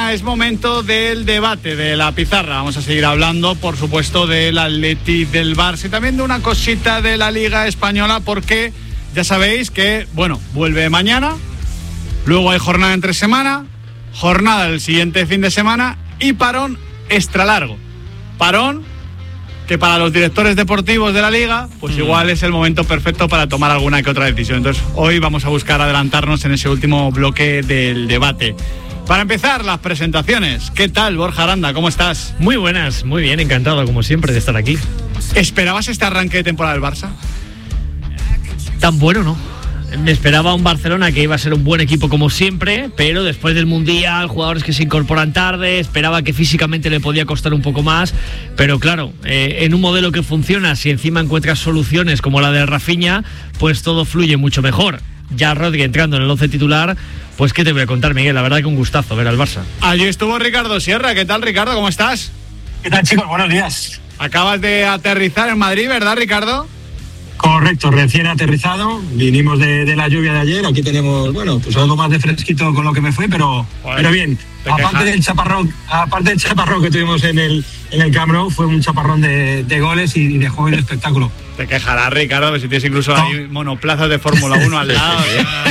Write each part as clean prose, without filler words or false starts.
semana es momento del debate, de la pizarra. Vamos a seguir hablando, por supuesto, del Atleti, del Barça y también de una cosita de la Liga Española, porque ya sabéis que, vuelve mañana, luego hay jornada entre semana, jornada el siguiente fin de semana y parón extra largo. Parón que para los directores deportivos de la Liga, pues igual es el momento perfecto para tomar alguna que otra decisión. Entonces, hoy vamos a buscar adelantarnos en ese último bloque del debate. Para empezar, las presentaciones. ¿Qué tal, Borja Aranda? ¿Cómo estás? Muy buenas, muy bien, encantado como siempre de estar aquí. ¿Esperabas este arranque de temporada del Barça? Tan bueno, ¿no? Me esperaba un Barcelona que iba a ser un buen equipo como siempre, pero después del Mundial, jugadores que se incorporan tarde, esperaba que físicamente le podía costar un poco más, pero claro, en un modelo que funciona, si encima encuentras soluciones como la de Rafinha, pues todo fluye mucho mejor. Ya Rodri entrando en el 11 titular, pues qué te voy a contar, Miguel, la verdad que un gustazo ver al Barça. Allí estuvo Ricardo Sierra. ¿Qué tal, Ricardo? ¿Cómo estás? ¿Qué tal, chicos? Buenos días. Acabas de aterrizar en Madrid, ¿verdad, Ricardo? Correcto, recién aterrizado, vinimos de la lluvia de ayer, aquí tenemos, pues algo más de fresquito con lo que me fui, pero bien. Aparte del chaparrón que tuvimos en el Camp Nou, fue un chaparrón de goles y de juego y de espectáculo. Te quejarás, Ricardo, que si tienes incluso ahí monoplazas de Fórmula 1 al lado.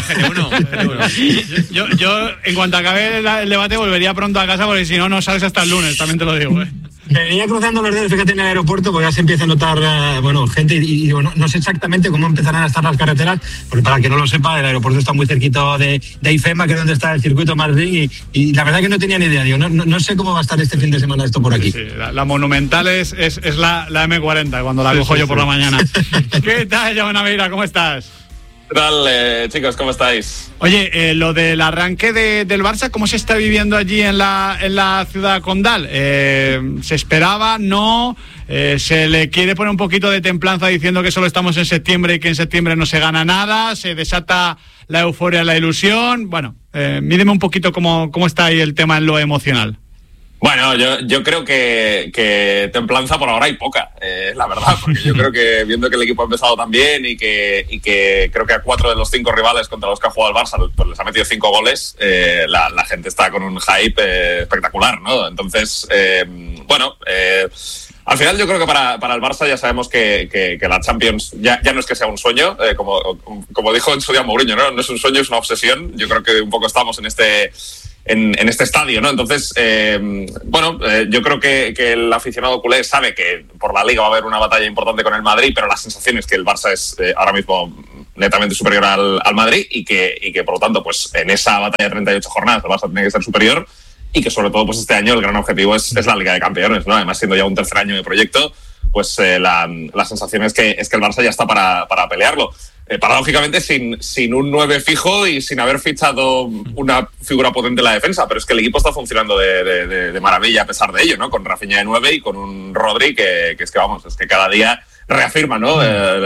Yo, en cuanto acabe el debate, volvería pronto a casa, porque si no sales hasta el lunes, también te lo digo. Venía cruzando los dedos, fíjate, en el aeropuerto, porque ya se empieza a notar gente y no sé exactamente cómo empezarán a estar las carreteras, porque para que no lo sepa, el aeropuerto está muy cerquito de IFEMA, que es donde está el circuito Madrid, y la verdad que no tenía ni idea. Digo, no sé cómo va a estar este fin de semana esto por aquí. Sí, la monumental es la M40, cuando la cojo yo por la mañana. ¿Qué tal, Jaume Naveira? ¿Cómo estás? ¿Qué tal, chicos? ¿Cómo estáis? Oye, lo del arranque del Barça, ¿cómo se está viviendo allí en la ciudad condal? ¿Se esperaba? ¿No? ¿Se le quiere poner un poquito de templanza diciendo que solo estamos en septiembre y que en septiembre no se gana nada? ¿Se desata la euforia, la ilusión? Mídeme un poquito cómo está ahí el tema en lo emocional. Bueno, yo creo que templanza por ahora hay poca, la verdad, porque yo creo que viendo que el equipo ha empezado tan bien y que creo que a 4 de los 5 rivales contra los que ha jugado el Barça pues les ha metido 5 goles, la gente está con un hype espectacular, ¿no? Entonces, al final yo creo que para el Barça ya sabemos que la Champions ya no es que sea un sueño, como dijo en su día Mourinho, ¿no? No es un sueño, es una obsesión. Yo creo que un poco estamos en este estadio, ¿no? Entonces, yo creo que el aficionado culé sabe que por la Liga va a haber una batalla importante con el Madrid, pero la sensación es que el Barça es ahora mismo netamente superior al Madrid y que por lo tanto, pues en esa batalla de 38 jornadas el Barça tiene que ser superior y que sobre todo pues este año el gran objetivo es la Liga de Campeones, ¿no? Además, siendo ya un tercer año de proyecto, pues la sensación es que el Barça ya está para pelearlo. Paradójicamente sin un 9 fijo y sin haber fichado una figura potente en la defensa, pero es que el equipo está funcionando de maravilla a pesar de ello, ¿no? Con Rafinha de 9 y con un Rodri que cada día reafirma, ¿no?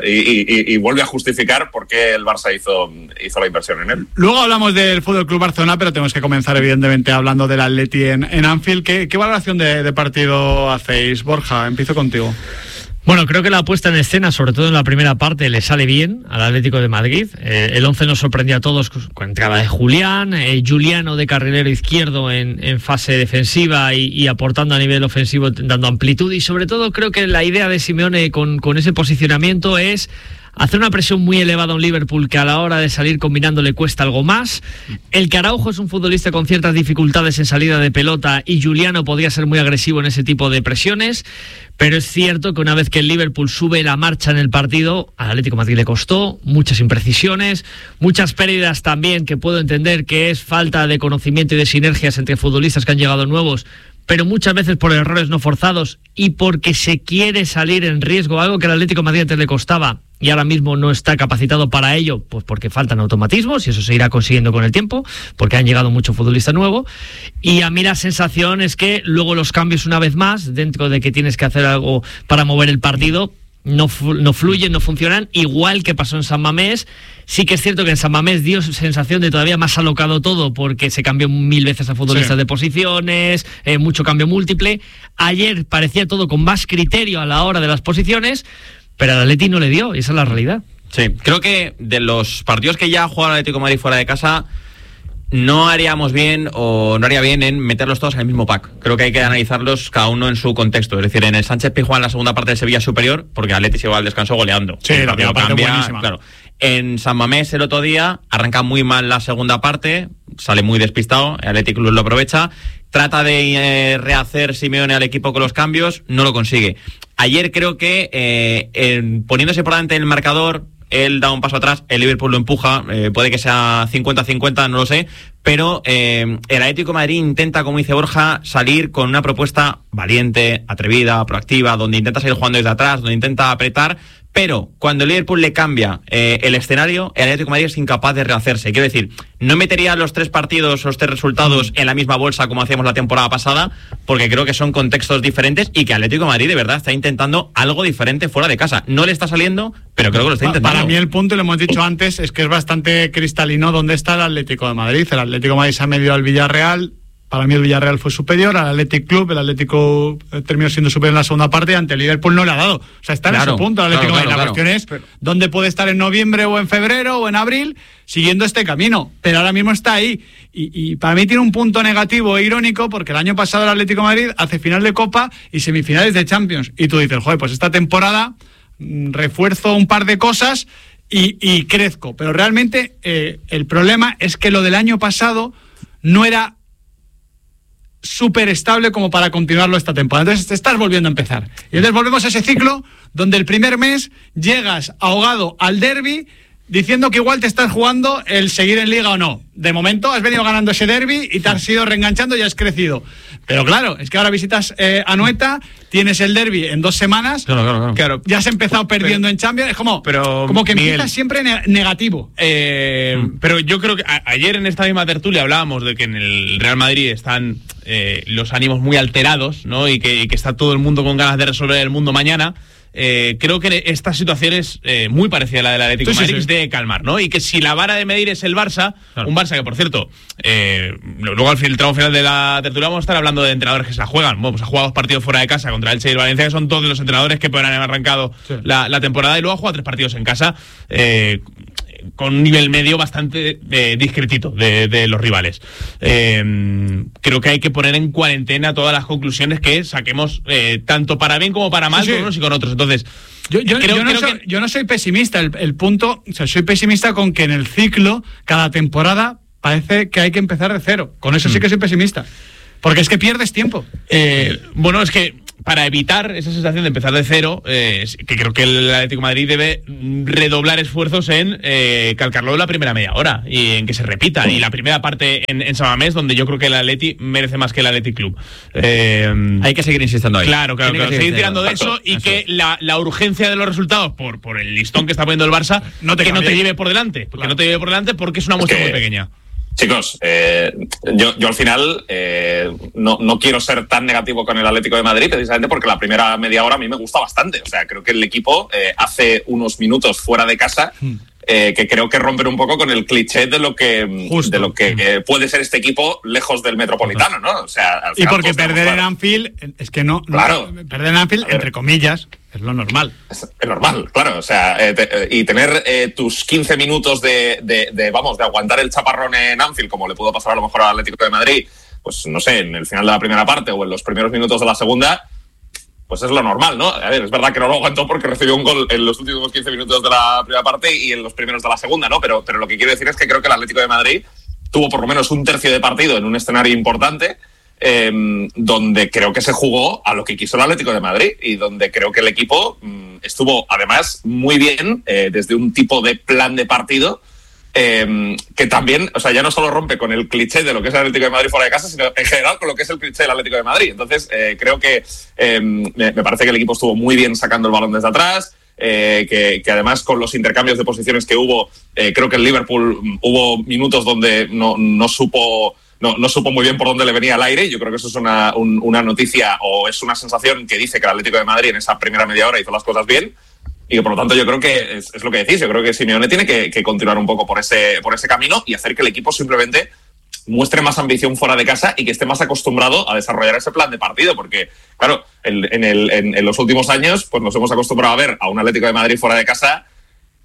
Y vuelve a justificar por qué el Barça hizo la inversión en él. Luego hablamos del FC Barcelona, pero tenemos que comenzar evidentemente hablando del Atleti en Anfield. ¿Qué valoración de partido hacéis? Borja, empiezo contigo. Bueno, creo que la puesta en escena, sobre todo en la primera parte, le sale bien al Atlético de Madrid. El 11 nos sorprendió a todos con entrada de Julián, Juliano de carrilero izquierdo en fase defensiva y aportando a nivel ofensivo, dando amplitud. Y sobre todo creo que la idea de Simeone con ese posicionamiento es hacer una presión muy elevada a un Liverpool que a la hora de salir combinando le cuesta algo más. El que Araujo es un futbolista con ciertas dificultades en salida de pelota y Juliano podría ser muy agresivo en ese tipo de presiones, pero es cierto que una vez que el Liverpool sube la marcha en el partido, al Atlético de Madrid le costó muchas imprecisiones, muchas pérdidas también, que puedo entender que es falta de conocimiento y de sinergias entre futbolistas que han llegado nuevos, pero muchas veces por errores no forzados y porque se quiere salir en riesgo, algo que al Atlético de Madrid antes le costaba y ahora mismo no está capacitado para ello, pues porque faltan automatismos y eso se irá consiguiendo con el tiempo, porque han llegado mucho futbolista nuevo. Y a mí la sensación es que luego los cambios, una vez más, dentro de que tienes que hacer algo para mover el partido, no fluyen, no funcionan, igual que pasó en San Mamés. Sí que es cierto que en San Mamés dio sensación de todavía más alocado todo, porque se cambió 1000 veces a futbolistas de posiciones, mucho cambio múltiple. Ayer parecía todo con más criterio a la hora de las posiciones, pero al Atleti no le dio, y esa es la realidad. Sí, creo que de los partidos que ya ha jugado el Atlético de Madrid fuera de casa, no haríamos bien o no haría bien en meterlos todos en el mismo pack. Creo que hay que analizarlos cada uno en su contexto. Es decir, en el Sánchez Pizjuán, la segunda parte de Sevilla superior, porque Atleti se va al descanso goleando. Sí, la primera parte buenísima. Claro. En San Mamés el otro día arranca muy mal la segunda parte, sale muy despistado, el Athletic Club lo aprovecha, trata de rehacer Simeone al equipo con los cambios, no lo consigue. Ayer creo que poniéndose por delante del marcador, él da un paso atrás, el Liverpool lo empuja, puede que sea 50-50, no lo sé, pero el Atlético de Madrid intenta, como dice Borja, salir con una propuesta valiente, atrevida, proactiva, donde intenta salir jugando desde atrás, donde intenta apretar, pero cuando el Liverpool le cambia el escenario, el Atlético de Madrid es incapaz de rehacerse. Quiero decir, no metería los 3 partidos, los 3 resultados en la misma bolsa como hacíamos la temporada pasada, porque creo que son contextos diferentes y que Atlético de Madrid de verdad está intentando algo diferente fuera de casa. No le está saliendo, pero creo que lo está intentando. Para mí el punto, y lo hemos dicho antes, es que es bastante cristalino dónde está el Atlético de Madrid. El Atlético de Madrid se ha medido al Villarreal. Para mí el Villarreal fue superior al Athletic Club, el Atlético terminó siendo superior en la segunda parte y ante el Liverpool no le ha dado. O sea, está en ese punto el Atlético. La cuestión es dónde puede estar en noviembre o en febrero o en abril siguiendo este camino. Pero ahora mismo está ahí. Y para mí tiene un punto negativo e irónico porque el año pasado el Atlético de Madrid hace final de Copa y semifinales de Champions. Y tú dices, joder, pues esta temporada refuerzo un par de cosas y crezco. Pero realmente el problema es que lo del año pasado no era súper estable como para continuarlo esta temporada. Entonces te estás volviendo a empezar. Y entonces volvemos a ese ciclo donde el primer mes llegas ahogado al derbi diciendo que igual te estás jugando el seguir en Liga o no. De momento has venido ganando ese derbi y te has ido reenganchando y has crecido. Pero claro, es que ahora visitas Anoeta, tienes el derbi en 2 semanas, claro. Ya has empezado perdiendo en Champions, es como que Miguel, empiezas siempre negativo. Pero yo creo que ayer en esta misma tertulia hablábamos de que en el Real Madrid están los ánimos muy alterados, ¿no? Y que está todo el mundo con ganas de resolver el mundo mañana. Creo que esta situación es muy parecida a la del Atlético de Madrid, que es de calmar, ¿no? Y que si la vara de medir es el Barça, un Barça que, por cierto, luego al tramo final de la tertulia vamos a estar hablando de entrenadores que se la juegan. Bueno, pues ha jugado 2 partidos fuera de casa contra el Elche y el Valencia, que son todos los entrenadores que pueden haber arrancado la temporada, y luego ha jugado 3 partidos en casa, con un nivel medio bastante discretito de los rivales. Creo que hay que poner en cuarentena todas las conclusiones que saquemos, tanto para bien como para mal, con unos y con otros. Entonces, yo no soy pesimista. El punto, o sea, soy pesimista con que en el ciclo, cada temporada, parece que hay que empezar de cero. Con eso sí que soy pesimista. Porque es que pierdes tiempo. Bueno, es que para evitar esa sensación de empezar de cero, que creo que el Atlético de Madrid debe redoblar esfuerzos en calcarlo en la primera media hora y en que se repita. Y la primera parte en San Mamés, donde yo creo que el Atleti merece más que el Athletic Club. Hay que seguir insistiendo ahí. Claro. Seguir tirando de eso y que la urgencia de los resultados por el listón que está poniendo el Barça no te lleve por delante. Porque no te lleve por delante porque es una muestra muy pequeña. Chicos, yo al final no quiero ser tan negativo con el Atlético de Madrid, precisamente porque la primera media hora a mí me gusta bastante. O sea, creo que el equipo hace unos minutos fuera de casa que creo que rompen un poco con el cliché de lo que puede ser este equipo lejos del Metropolitano, ¿no? O sea, al final, y porque perder en Anfield es que perder en Anfield, entre comillas, es lo normal. Es normal, claro. O sea, y tener tus 15 minutos de aguantar el chaparrón en Anfield, como le pudo pasar a lo mejor al Atlético de Madrid, pues no sé, en el final de la primera parte o en los primeros minutos de la segunda, pues es lo normal, ¿no? A ver, es verdad que no lo aguantó porque recibió un gol en los últimos 15 minutos de la primera parte y en los primeros de la segunda, ¿no? Pero lo que quiero decir es que creo que el Atlético de Madrid tuvo por lo menos un tercio de partido en un escenario importante, donde creo que se jugó a lo que quiso el Atlético de Madrid y donde creo que el equipo estuvo además muy bien desde un tipo de plan de partido que también, o sea, ya no solo rompe con el cliché de lo que es el Atlético de Madrid fuera de casa, sino en general con lo que es el cliché del Atlético de Madrid. Entonces creo que me parece que el equipo estuvo muy bien sacando el balón desde atrás, que además con los intercambios de posiciones que hubo, creo que el Liverpool hubo minutos donde no supo muy bien por dónde le venía el aire. Yo creo que eso es una noticia o es una sensación que dice que el Atlético de Madrid en esa primera media hora hizo las cosas bien y que por lo tanto yo creo que es lo que decís. Yo creo que Simeone tiene que continuar un poco por ese camino y hacer que el equipo simplemente muestre más ambición fuera de casa y que esté más acostumbrado a desarrollar ese plan de partido, porque claro, en los últimos años pues nos hemos acostumbrado a ver a un Atlético de Madrid fuera de casa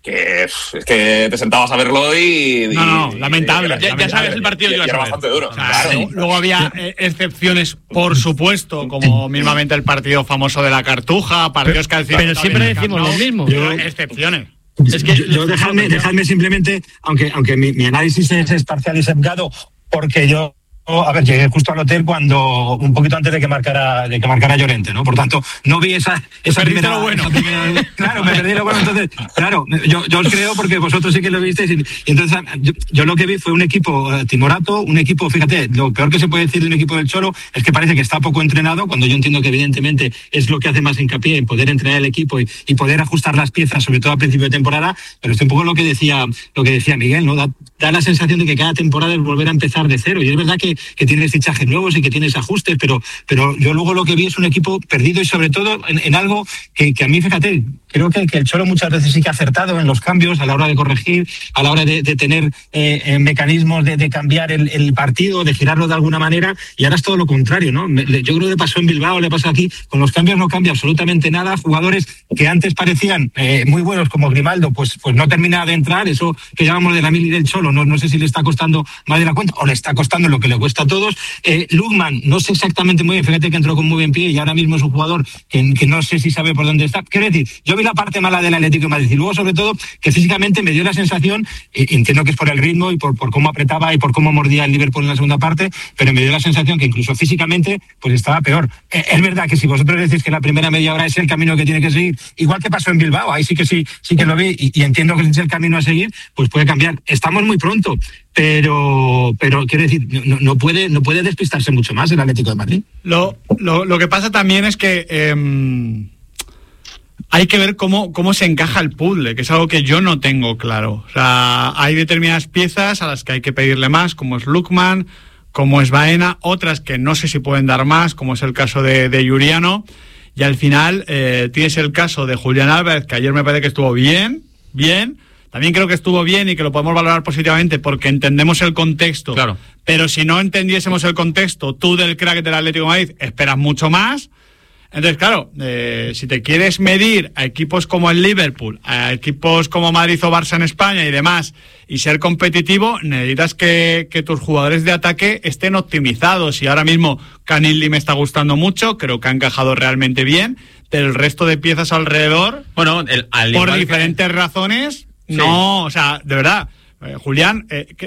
que es que te sentabas a verlo y... No, lamentable. Ya sabes el partido que ibas a ver. Era bastante duro. O sea, Claro. luego había excepciones, por supuesto, como mismamente el partido famoso de la Cartuja, partidos que al final pero siempre decimos lo mismo. Excepciones. Es que yo dejadme simplemente, aunque mi análisis es parcial y sesgado, porque yo llegué justo al hotel un poquito antes de que marcara Llorente, ¿no? Por tanto, no vi esa primera... lo bueno. Claro, me perdí lo bueno. Entonces, claro, yo os creo porque vosotros sí que lo visteis. Y entonces, yo lo que vi fue un equipo timorato, un equipo, fíjate, lo peor que se puede decir de un equipo del Cholo es que parece que está poco entrenado, cuando yo entiendo que evidentemente es lo que hace más hincapié en poder entrenar el equipo y poder ajustar las piezas, sobre todo a principio de temporada, pero es un poco lo que decía Miguel, ¿no? Da la sensación de que cada temporada es volver a empezar de cero. Y es verdad que tienes fichajes nuevos y que tienes ajustes, pero yo luego lo que vi es un equipo perdido y sobre todo en algo que a mí, fíjate, creo que el Cholo muchas veces sí que ha acertado en los cambios a la hora de corregir, a la hora de tener mecanismos de cambiar el partido, de girarlo de alguna manera, y ahora es todo lo contrario, ¿no? Yo creo que pasó en Bilbao, le pasa aquí, con los cambios no cambia absolutamente nada. Jugadores que antes parecían muy buenos como Grimaldo, pues no termina de entrar, eso que llamamos de la mili del Cholo, no sé si le está costando más de la cuenta o le está costando lo que le cuesta a todos. Lukman, no sé exactamente muy bien, fíjate que entró con muy buen pie y ahora mismo es un jugador que no sé si sabe por dónde está. Quiero decir, yo vi la parte mala del Atlético de Madrid y luego sobre todo que físicamente me dio la sensación, entiendo que es por el ritmo y por cómo apretaba y por cómo mordía el Liverpool en la segunda parte, pero me dio la sensación que incluso físicamente pues estaba peor. Es verdad que si vosotros decís que la primera media hora es el camino que tiene que seguir, igual que pasó en Bilbao, ahí sí que lo vi y entiendo que es el camino a seguir, pues puede cambiar. Estamos muy pronto, pero quiero decir, no puede despistarse mucho más el Atlético de Madrid. Lo que pasa también es que hay que ver cómo se encaja el puzzle, que es algo que yo no tengo claro. O sea, hay determinadas piezas a las que hay que pedirle más, como es Lukman, como es Baena, otras que no sé si pueden dar más, como es el caso de Yuriano, y al final tienes el caso de Julián Álvarez, que ayer me parece que estuvo bien. También creo que estuvo bien y que lo podemos valorar positivamente porque entendemos el contexto. Claro. Pero si no entendiésemos el contexto, tú del crack del Atlético de Madrid esperas mucho más. Entonces, claro, si te quieres medir a equipos como el Liverpool, a equipos como Madrid o Barça en España y demás, y ser competitivo, necesitas que tus jugadores de ataque estén optimizados. Y ahora mismo Canilli me está gustando mucho, creo que ha encajado realmente bien, pero el resto de piezas alrededor, bueno, por diferentes razones... Sí. No, o sea, de verdad, Julián,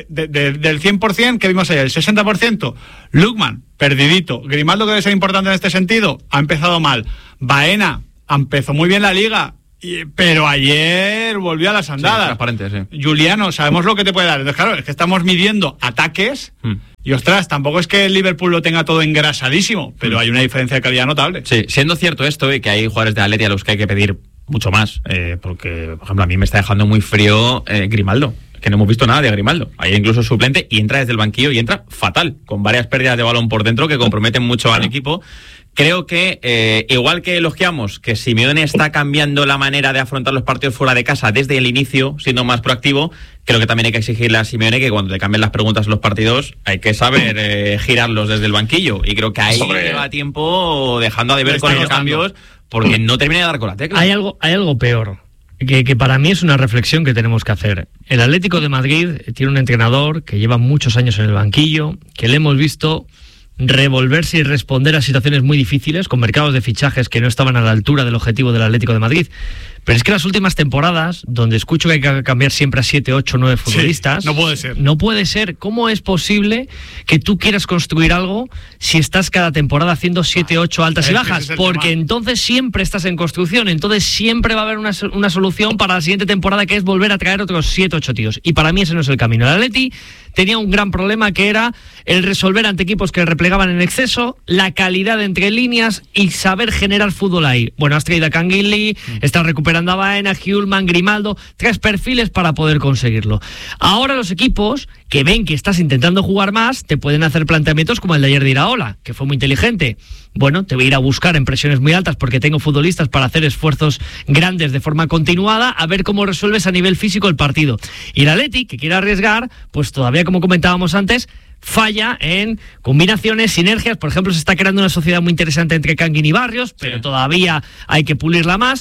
del 100% que vimos ayer, el 60%, Lukman, perdidito. Grimaldo, que debe ser importante en este sentido, ha empezado mal. Baena, empezó muy bien la Liga, pero ayer volvió a las andadas. Sí, transparente, sí. Juliano, sabemos lo que te puede dar. Entonces, claro, es que estamos midiendo ataques y, ostras, tampoco es que el Liverpool lo tenga todo engrasadísimo, pero hay una diferencia de calidad notable. Sí, siendo cierto esto y que hay jugadores de Atleti a los que hay que pedir mucho más, porque, por ejemplo, a mí me está dejando muy frío Grimaldo, que no hemos visto nada de Grimaldo. Ahí incluso suplente y entra desde el banquillo y entra fatal, con varias pérdidas de balón por dentro que comprometen mucho al equipo. Creo que, igual que elogiamos que Simeone está cambiando la manera de afrontar los partidos fuera de casa desde el inicio, siendo más proactivo, creo que también hay que exigirle a Simeone que cuando le cambien las preguntas en los partidos hay que saber girarlos desde el banquillo. Y creo que ahí lleva tiempo dejando a deber con los cambios, porque no termina de dar con la tecla. Hay algo peor, que para mí es una reflexión que tenemos que hacer. El Atlético de Madrid tiene un entrenador que lleva muchos años en el banquillo, que le hemos visto revolverse y responder a situaciones muy difíciles, con mercados de fichajes que no estaban a la altura del objetivo del Atlético de Madrid. Pero es que las últimas temporadas, donde escucho que hay que cambiar siempre a 7, 8, 9 futbolistas... Sí, no puede ser. No puede ser. ¿Cómo es posible que tú quieras construir algo si estás cada temporada haciendo 7, 8 altas y bajas? Porque entonces siempre estás en construcción, entonces siempre va a haber una solución para la siguiente temporada, que es volver a traer otros 7, 8 tíos. Y para mí ese no es el camino. El Atleti tenía un gran problema, que era el resolver ante equipos que replegaban en exceso, la calidad entre líneas y saber generar fútbol ahí. Bueno, has traído a Canguilli, estás recuperando a Baena, Hjulman, Grimaldo, 3 perfiles para poder conseguirlo. Ahora los equipos que ven que estás intentando jugar más te pueden hacer planteamientos como el de ayer de Iraola, que fue muy inteligente. Bueno, te voy a ir a buscar en presiones muy altas porque tengo futbolistas para hacer esfuerzos grandes de forma continuada, a ver cómo resuelves a nivel físico el partido. Y el Atleti, que quiere arriesgar, pues todavía, como comentábamos antes, falla en combinaciones, sinergias. Por ejemplo, se está creando una sociedad muy interesante entre Canguin y Barrios, pero todavía hay que pulirla más.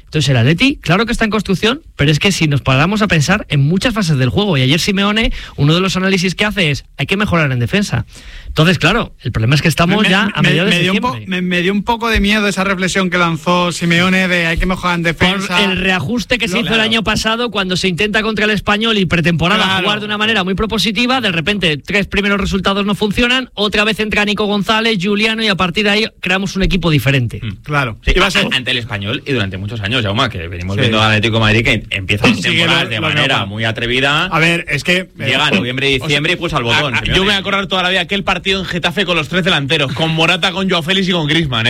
Entonces el Atleti, claro que está en construcción, pero es que si nos paramos a pensar en muchas fases del juego, y ayer Simeone, uno de los análisis que hace es, hay que mejorar en defensa. Entonces, claro, el problema es que estamos ya a mediados de septiembre. Me dio un poco de miedo esa reflexión que lanzó Simeone de hay que mejorar en defensa. Por el reajuste que se hizo el año pasado cuando se intenta contra el Español y pretemporada jugar de una manera muy propositiva, de repente 3 primeros resultados no funcionan, otra vez entra Nico González, Juliano, y a partir de ahí creamos un equipo diferente. Claro. Sí, iba a ser ante el Español y durante muchos años, Jaume, que venimos viendo al Atlético de Madrid que empieza a temporar de manera muy atrevida. A ver, es que llega noviembre y diciembre y pulsa el botón. Yo me voy a acordar toda la vida aquel partido en Getafe con los 3 delanteros, con Morata, con Joao Félix y con Griezmann,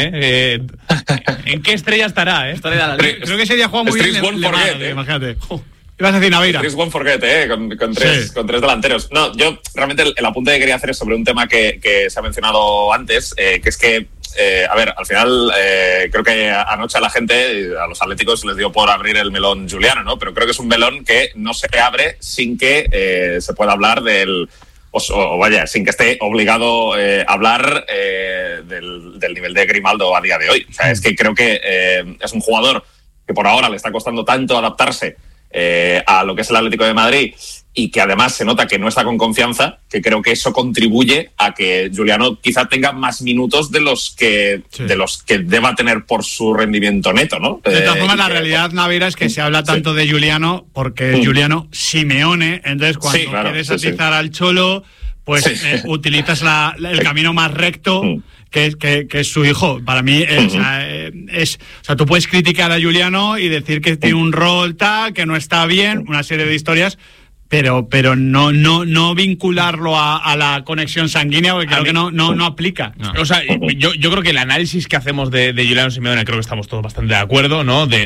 ¿en qué estrella estará, Creo que ese día juega muy bien. Imagínate. Ibas a decir Naveira. Streets won't forget, con tres delanteros. No, yo realmente el apunte que quería hacer es sobre un tema que se ha mencionado antes, que es que, a ver, al final creo que anoche a la gente, a los atléticos, les dio por abrir el melón Juliano, ¿no? Pero creo que es un melón que no se abre sin que se pueda hablar del... O vaya, sin que esté obligado a hablar del nivel de Grimaldo a día de hoy. O sea, es que creo que es un jugador que por ahora le está costando tanto adaptarse a lo que es el Atlético de Madrid y que además se nota que no está con confianza, que creo que eso contribuye a que Juliano quizá tenga más minutos de los que deba tener por su rendimiento neto, ¿no? De todas formas, la realidad, Naveira, es que se habla tanto de Juliano porque Juliano Simeone, entonces cuando quieres atizar al Cholo, pues utilizas el camino más recto, que es su hijo. Para mí, o sea, tú puedes criticar a Juliano y decir que tiene un rol tal, que no está bien, una serie de historias, pero no vincularlo a la conexión sanguínea, porque creo que no aplica. No. O sea, yo creo que el análisis que hacemos de Juliano Simeone, creo que estamos todos bastante de acuerdo, ¿no? De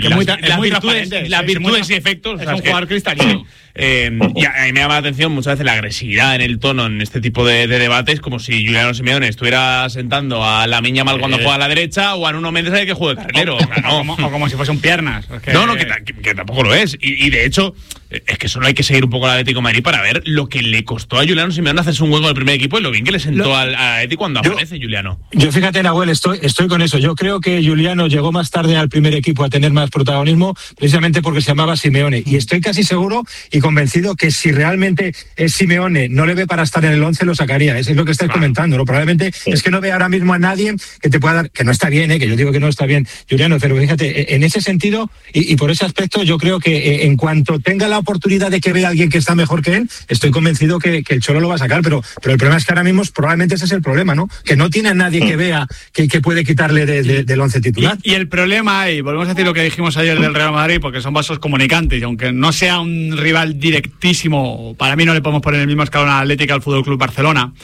las virtudes y efectos. Es un jugador cristalino. Y a mí me llama la atención muchas veces la agresividad en el tono en este tipo de debates, como si Juliano Simeone estuviera sentando a Lamine Yamal cuando juega a la derecha o a Nuno Méndez que juegue carrilero. O como si fuese un piernas. Que tampoco lo es. Y de hecho, es que solo hay que seguir un poco al Atlético de Madrid para ver lo que le costó a Juliano Simeone hacerse un hueco del primer equipo y lo bien que le sentó al Atlético cuando aparece Juliano. Yo fíjate, Nahuel, estoy con eso. Yo creo que Juliano llegó más tarde al primer equipo a tener más protagonismo precisamente porque se llamaba Simeone. Y estoy casi seguro y convencido que si realmente Simeone no le ve para estar en el 11, lo sacaría. Eso es lo que estáis comentando, ¿no? Probablemente es que no ve ahora mismo a nadie que te pueda dar, que no está bien, que yo digo que no está bien, Juliano, pero fíjate, en ese sentido y por ese aspecto, yo creo que en cuanto tenga la oportunidad de que vea a alguien que está mejor que él, estoy convencido que el Cholo lo va a sacar, pero el problema es que ahora mismo probablemente ese es el problema, ¿no? Que no tiene a nadie que vea que puede quitarle del 11 titular. Y el problema, y volvemos a decir lo que dijimos ayer del Real Madrid, porque son vasos comunicantes, y aunque no sea un rival directísimo, para mí no le podemos poner el mismo escalón al Atlético al Fútbol Club Barcelona,